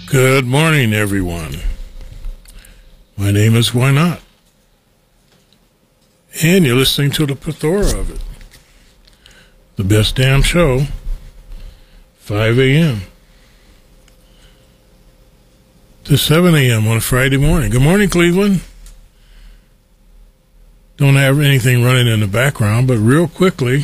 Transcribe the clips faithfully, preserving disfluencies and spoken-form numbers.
Good morning, everyone. My name is Why Not? And you're listening to the plethora of it. The best damn show, five a.m. to seven a.m. on a Friday morning. Good morning, Cleveland. Don't have anything running in the background, but real quickly,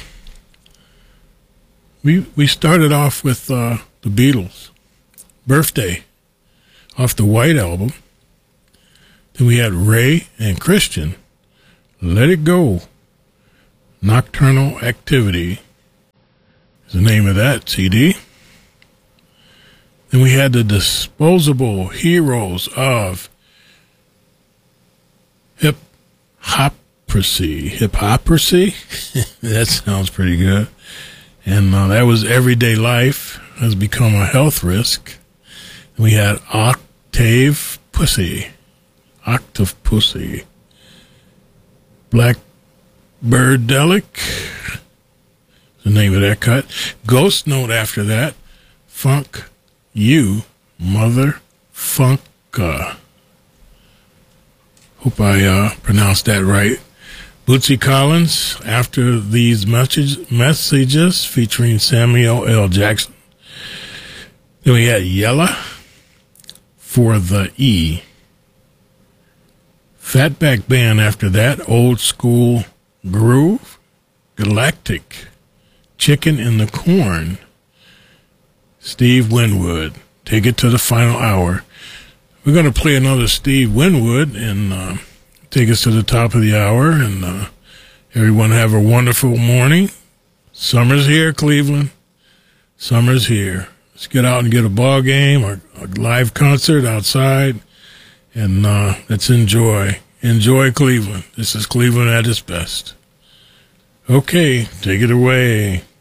we we started off with uh, the Beatles' Birthday off the White Album. Then we had Ray and Christian, Let It Go. Nocturnal Activity is the name of that C D. Then we had the Disposable Heroes of Hip Hoprisy. Hip Hoprisy? That sounds pretty good. And uh, that was Everyday Life Has Become a Health Risk. We had Octave Pussy. Octave Pussy. Black Birdelic, the name of that cut. Ghost Note after that. Funk You Mother Funka. Hope I uh, pronounced that right. Bootsy Collins, After These message, Messages, featuring Samuel L. Jackson. Then we had Yella, For the E. Fatback Band after that, Old School Groove. Galactic, Chicken in the Corn. Steve Winwood, Take It to the Final Hour. We're going to play another Steve Winwood and uh, take us to the top of the hour. And uh, everyone have a wonderful morning. Summer's here, Cleveland. Summer's here. Let's get out and get a ball game or a live concert outside. And uh, let's enjoy. Enjoy Cleveland. This is Cleveland at its best. Okay, take it away.